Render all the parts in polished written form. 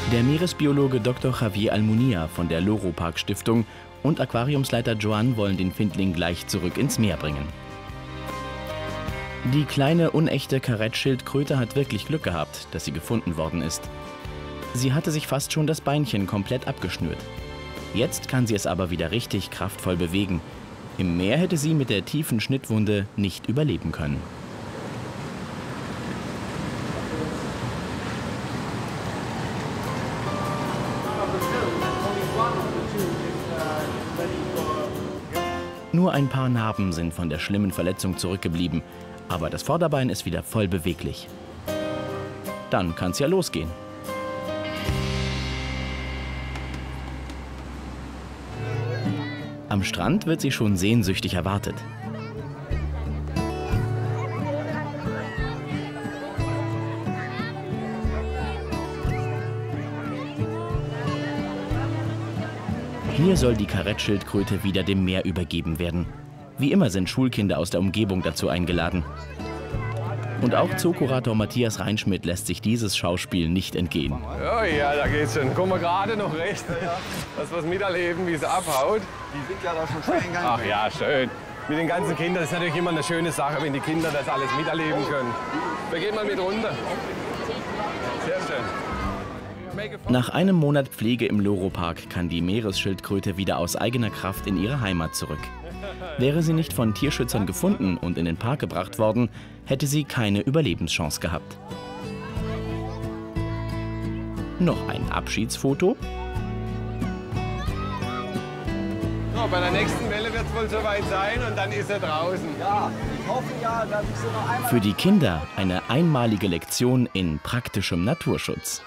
Der Meeresbiologe Dr. Javier Almunia von der Loro-Park Stiftung und Aquariumsleiter Joan wollen den Findling gleich zurück ins Meer bringen. Die kleine, unechte Karettschildkröte hat wirklich Glück gehabt, dass sie gefunden worden ist. Sie hatte sich fast schon das Beinchen komplett abgeschnürt. Jetzt kann sie es aber wieder richtig kraftvoll bewegen. Im Meer hätte sie mit der tiefen Schnittwunde nicht überleben können. Nur ein paar Narben sind von der schlimmen Verletzung zurückgeblieben, aber das Vorderbein ist wieder voll beweglich. Dann kann's ja losgehen. Am Strand wird sie schon sehnsüchtig erwartet. Hier soll die Karettschildkröte wieder dem Meer übergeben werden. Wie immer sind Schulkinder aus der Umgebung dazu eingeladen. Und auch Zookurator Matthias Reinschmidt lässt sich dieses Schauspiel nicht entgehen. Oh ja, da geht's schon. Kommen wir gerade noch recht, dass wir es miterleben, wie es abhaut. Die sind ja da schon schwer in Gang. Ach ja, schön. Mit den ganzen Kindern, das ist natürlich immer eine schöne Sache, wenn die Kinder das alles miterleben können. Wir gehen mal mit runter. Sehr schön. Nach einem Monat Pflege im Loro-Park kann die Meeresschildkröte wieder aus eigener Kraft in ihre Heimat zurück. Wäre sie nicht von Tierschützern gefunden und in den Park gebracht worden, hätte sie keine Überlebenschance gehabt. Noch ein Abschiedsfoto. So, bei der nächsten Welle wird es wohl soweit sein und dann ist er draußen. Ja, ich hoffe ja, dass ich sie noch einmal... Für die Kinder eine einmalige Lektion in praktischem Naturschutz.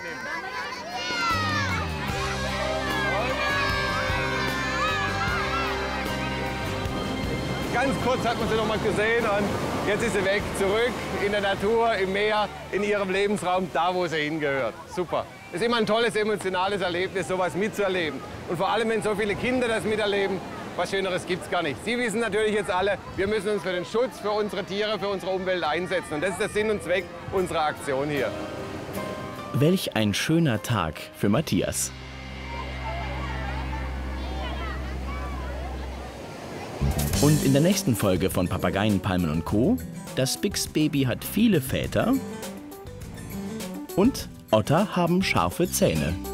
Ganz kurz hat man sie noch mal gesehen und jetzt ist sie weg, zurück in der Natur, im Meer, in ihrem Lebensraum, da wo sie hingehört. Super. Es ist immer ein tolles, emotionales Erlebnis, sowas mitzuerleben. Und vor allem, wenn so viele Kinder das miterleben, was Schöneres gibt es gar nicht. Sie wissen natürlich jetzt alle, wir müssen uns für den Schutz, für unsere Tiere, für unsere Umwelt einsetzen. Und das ist der Sinn und Zweck unserer Aktion hier. Welch ein schöner Tag für Matthias. Und in der nächsten Folge von Papageien, Palmen und Co. Das Bix-Baby hat viele Väter und Otter haben scharfe Zähne.